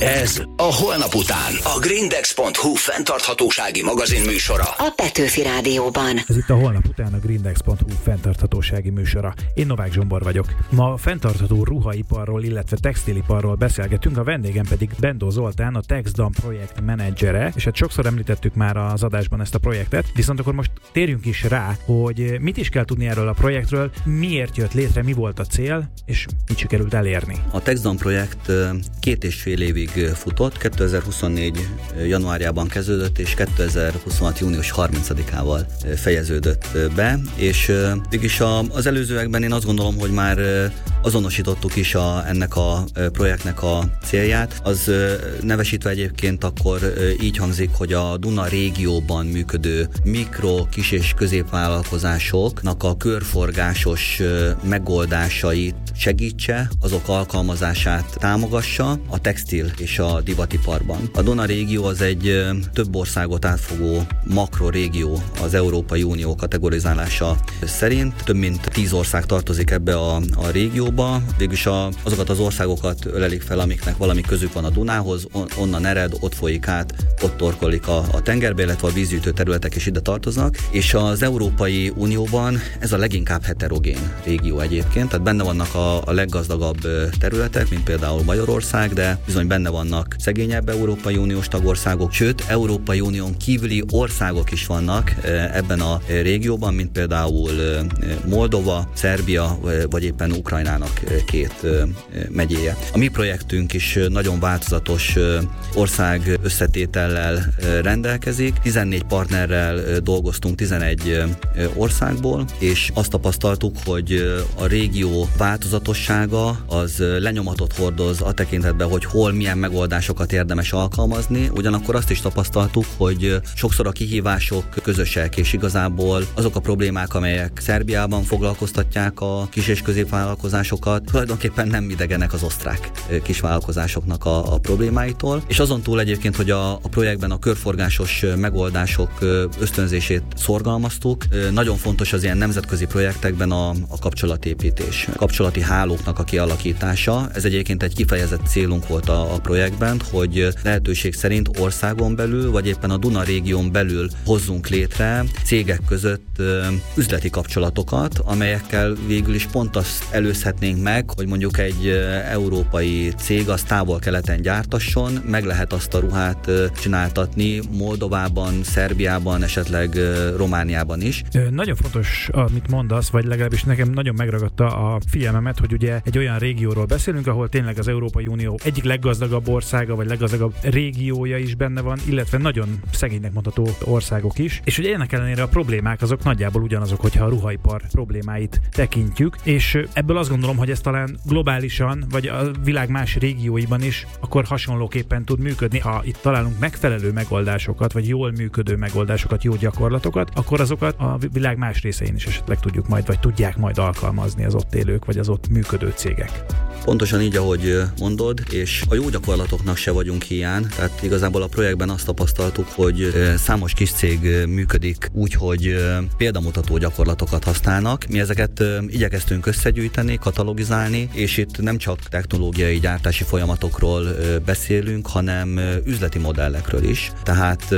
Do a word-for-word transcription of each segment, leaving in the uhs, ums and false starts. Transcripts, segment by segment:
Ez a Holnap után a Grindex pont hu fenntarthatósági magazin műsora. A Petőfi Rádióban. Ez itt a Holnap után a Grindex pont hu fenntarthatósági műsora. Én Novák Zsombor vagyok. Ma a fenntartható ruhaiparról, illetve textiliparról beszélgetünk, a vendégem pedig Bendó Zoltán, a TexDAM projekt menedzsere, és hát sokszor említettük már az adásban ezt a projektet, viszont akkor most térjünk is rá, hogy mit is kell tudni erről a projektről, miért jött létre, mi volt a cél, és mit sikerült elérni. A TexDAM projekt két és fél évig futott, kétezer-huszonnégy januárjában kezdődött, és kétezer-huszonhat június harmincadikával fejeződött be, és mégis az előzőekben én azt gondolom, hogy már azonosítottuk is a, ennek a projektnek a célját. Az nevesítve egyébként akkor így hangzik, hogy a Duna régióban működő mikro, kis és középvállalkozásoknak a körforgásos megoldásait segítse, azok alkalmazását támogassa a textil és a divatiparban. A Duna régió az egy több országot átfogó makrorégió az Európai Unió kategorizálása szerint. Több mint tíz ország tartozik ebbe a, a régióba. Végülis a, azokat az országokat ölelik fel, amiknek valami közük van a Dunához, on, onnan ered, ott folyik át, ott torkollik a, a tengerbe, illetve a vízgyűjtő területek is ide tartoznak. És az Európai Unióban ez a leginkább heterogén régió egyébként, tehát benne vannak a, a leggazdagabb területek, mint például Magyarország, de bizony benne vannak szegényebb Európai Uniós tagországok, sőt, Európai Unión kívüli országok is vannak ebben a régióban, mint például Moldova, Szerbia, vagy éppen Ukrajnának két megyéje. A mi projektünk is nagyon változatos ország összetétellel rendelkezik. tizennégy partnerrel dolgoztunk tizenegy országból, és azt tapasztaltuk, hogy a régió változatossága az lenyomatot hordoz a tekintetben, hogy hol milyen megoldásokat érdemes alkalmazni, ugyanakkor azt is tapasztaltuk, hogy sokszor a kihívások közösek, és igazából azok a problémák, amelyek Szerbiában foglalkoztatják a kis és középvállalkozásokat, tulajdonképpen nem idegenek az osztrák kisvállalkozásoknak a, a problémáitól, és azon túl egyébként, hogy a, a projektben a körforgásos megoldások ösztönzését szorgalmaztuk, nagyon fontos az ilyen nemzetközi projektekben a, a kapcsolatépítés, a kapcsolati hálóknak a kialakítása. Ez egyébként egy kifejezett célunk volt a, a projektben, hogy lehetőség szerint országon belül, vagy éppen a Duna régión belül hozzunk létre cégek között ö, üzleti kapcsolatokat, amelyekkel végül is pont azt előzhetnénk meg, hogy mondjuk egy ö, európai cég az távol-keleten gyártasson, meg lehet azt a ruhát ö, csináltatni Moldovában, Szerbiában, esetleg ö, Romániában is. Ö, nagyon fontos, amit mondasz, vagy legalábbis nekem nagyon megragadta a figyelmemet, hogy ugye egy olyan régióról beszélünk, ahol tényleg az Európai Unió egyik leggazdagabb országa, vagy leggazdagabb régiója is benne van, illetve nagyon szegénynek mondható országok is, és hogy ennek ellenére a problémák azok nagyjából ugyanazok, hogyha a ruhaipar problémáit tekintjük, és ebből azt gondolom, hogy ez talán globálisan, vagy a világ más régióiban is akkor hasonlóképpen tud működni. Ha itt találunk megfelelő megoldásokat, vagy jól működő megoldásokat, jó gyakorlatokat, akkor azokat a világ más részein is esetleg tudjuk majd, vagy tudják majd alkalmazni az ott élők, vagy az ott működő cégek. Pontosan így, ahogy mondod, és a jó gyakorlatoknak se vagyunk hiány, tehát igazából a projektben azt tapasztaltuk, hogy számos kis cég működik úgy, hogy példamutató gyakorlatokat használnak. Mi ezeket igyekeztünk összegyűjteni, katalogizálni, és itt nem csak technológiai gyártási folyamatokról beszélünk, hanem üzleti modellekről is. Tehát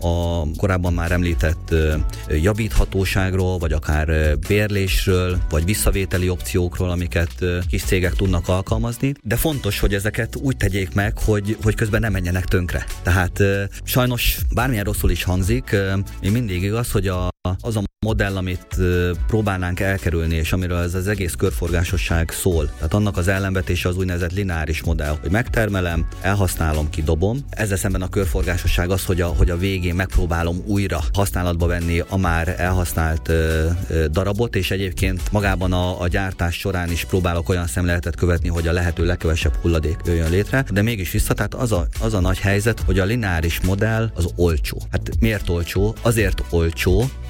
a korábban már említett javíthatóságról, vagy akár bérlésről, vagy visszavételi opciókról, amiket kis cégek tudnak alkalmazni, de fontos, hogy ezeket úgy tegyék meg, hogy, hogy közben ne menjenek tönkre. Tehát sajnos bármilyen rosszul is hangzik, még mindig igaz, hogy a, az a modell, amit próbálnánk elkerülni, és amiről ez az egész körforgásosság szól. Tehát annak az ellenvetése az úgynevezett lineáris modell, hogy megtermelem, elhasználom, kidobom. Ezzel szemben a körforgásosság az, hogy a, hogy a végén megpróbálom újra használatba venni a már elhasznált ö, ö, darabot, és egyébként magában a, a gyártás során is próbálok olyan szemléletet követni, hogy a lehető legkevesebb hulladék jöjjön létre, de mégis vissza, tehát az a, az a nagy helyzet, hogy a lineáris modell az olcsó. Hát miért olcsó? Azért olcsó,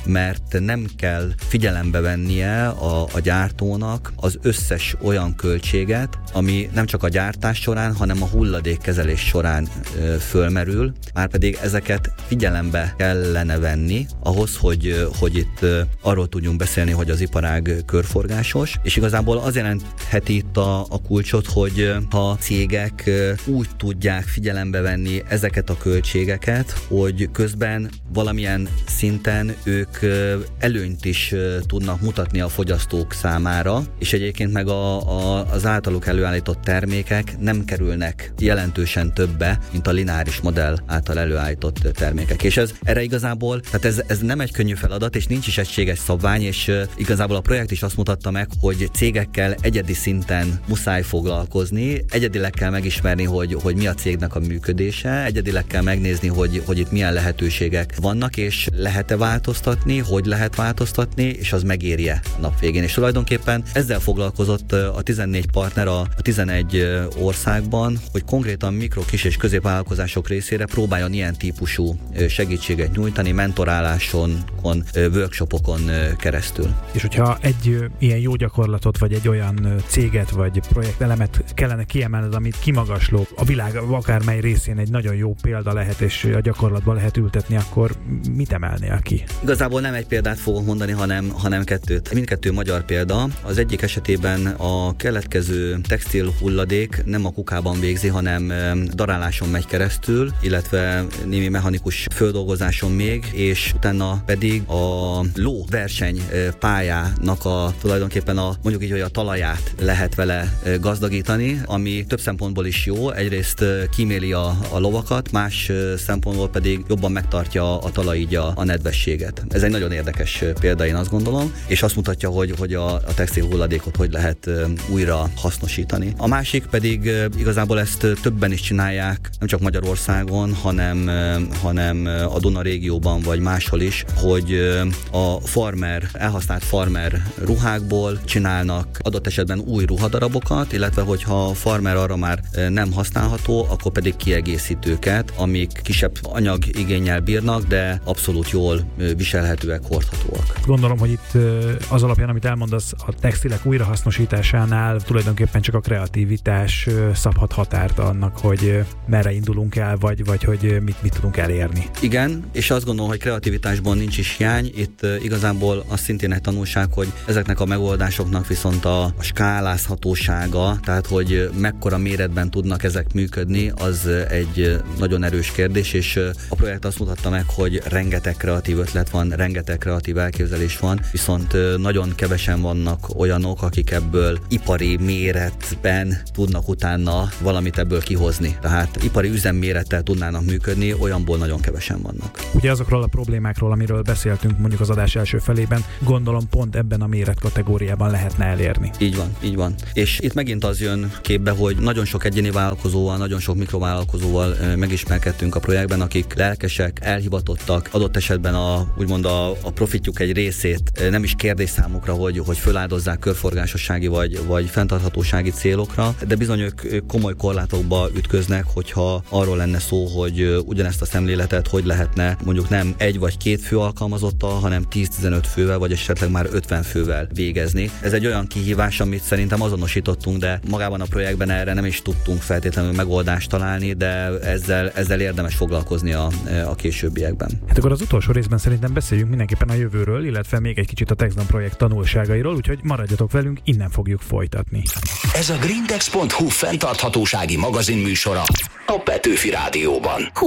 mert nem kell figyelembe vennie a, a gyártónak az összes olyan költséget, ami nem csak a gyártás során, hanem a hulladékkezelés során ö, fölmerül, márpedig ezeket figyelembe kellene venni ahhoz, hogy, hogy itt ö, arról tudjunk beszélni, hogy az iparág körforgásos, és igazából az jelentheti itt a, a kulcsot, hogy ha cégek ö, úgy tudják figyelembe venni ezeket a költségeket, hogy közben valamilyen szinten ők ö, előnyt is ö, tudnak mutatni a fogyasztók számára, és egyébként meg a, a, az általuk előállított termékek nem kerülnek jelentősen többe, mint a lineáris modell által előállított termékek. És ez erre igazából, tehát ez, ez nem egy könnyű feladat, és nincs is egységes szabvány, és uh, igazából a projekt is azt mutatta meg, hogy cégekkel egyedi szinten muszáj foglalkozni, egyedileg kell megismerni, hogy, hogy mi a cégnek a működése, egyedileg kell megnézni, hogy, hogy itt milyen lehetőségek vannak, és lehet-e változtatni, hogy lehet változtatni, és az megérje a nap végén. És tulajdonképpen ezzel foglalkozott a tizennégy partner a tizenegy országban, hogy konkrétan mikro, kis és középvállalkozások részére próbáljon ilyen típusú segítséget nyújtani, mentoráláson, workshopokon keresztül. És hogyha egy ilyen jó gyakorlatot, vagy egy olyan céget, vagy projektelemet kellene kiemelned, amit kimagasló, a világ akármely részén egy nagyon jó példa lehet, és a gyakorlatban lehet ültetni, akkor mit emelnél ki? Igazából nem egy példát fogok mondani, hanem, hanem kettőt. Mindkettő magyar példa. Az egyik esetében a keletkező textil hulladék nem a kukában végzi, hanem daráláson megy keresztül, illetve némi mechanikus földolgozáson még, és utána pedig a ló verseny pályának a tulajdonképpen a mondjuk így, hogy a talaját lehet vele gazdagítani, ami több szempontból is jó. Egyrészt kíméli a, a lovakat, más szempontból pedig jobban megtartja a talaj így a, a nedvességet. Ez egy nagyon érdekes példa, én azt gondolom, és azt mutatja, hogy, hogy a, a textil hulladékot hogy lehet újra hasznosítani. A másik pedig igazából ezt többen is csinálják, nem csak Magyarországon, hanem, hanem a Duna régióban, vagy máshol is, hogy a farmer, elhasznált farmer ruhákból csinálnak adott esetben új ruhadarabokat, illetve hogyha a farmer arra már nem használható, akkor pedig kiegészítőket, amik kisebb anyagigénnyel bírnak, de abszolút jól viselhetőek, hordhatóak. Gondolom, hogy itt az alapján, amit elmondasz, a textilek újrahasznosításánál tulajdonképpen csak a kreativitás szabhat határt annak, hogy merre indulunk el, vagy, vagy hogy mit, mit tudunk elérni. Igen, és azt gondolom, hogy kreativitásban nincs is hiány. Itt igazából az szintén egy tanulság, hogy ezeknek a megoldásoknak viszont a, a skálázhatósága, tehát hogy mekkora méretben tudnak ezek működni, az egy nagyon erős kérdés, és a projekt azt mutatta meg, hogy rengeteg kreatív ötlet van, rengeteg kreatív elképzelés van, viszont nagyon kevesen vannak olyanok, akik ebből ipari méretben tudnak utána valamit ebből kihozni. Tehát ipari üzemmérettel tudnának működni, olyanból nagyon kevesen vannak. Ugye azokról a problémákról, amiről beszéltünk mondjuk az adás első felében, gondolom pont ebben a méretkategóriában lehetne elérni. Így van, így van. És itt megint az jön képbe, hogy nagyon sok egyéni vállalkozóval, nagyon sok mikrovállalkozóval megismerkedtünk a projektben, akik lelkesek, elhivatottak, adott esetben a, úgymond a, a profitjuk egy részét nem is kérdés számukra, hogy, hogy föláldozzák körforgásossági vagy, vagy fenntarthatósági célokra, de bizony ők komoly korlátokba ütköznek, hogyha arról lenne szó, hogy ugyanezt a szemléletet hogy lehetne mondjuk nem egy vagy két fő alkalmazottal, hanem tíz-tizenöt fővel, vagy esetleg már ötven fővel végezni. Ez egy olyan kihívás, amit szerintem azonosítottunk, de magában a projektben erre nem is tudtunk feltétlenül megoldást találni, de ezzel, ezzel érdemes foglalkozni a, a későbbiekben. Hát akkor az utolsó részben szerintem beszéljünk mindenképpen a jövőről, illetve még egy kicsit a Texdom projekt tanulságairól, úgyhogy maradjatok velünk, innen fogjuk folytatni. Ez a grindex pont hu fenntarthatósági magazin műsora a Petőfi Rádióban.